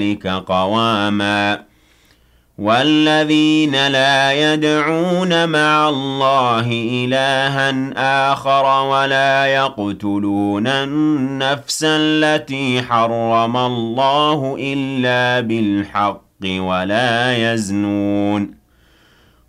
قواما والذين لا يدعون مع الله إلها آخر ولا يقتلون النفس التي حرم الله إلا بالحق ولا يزنون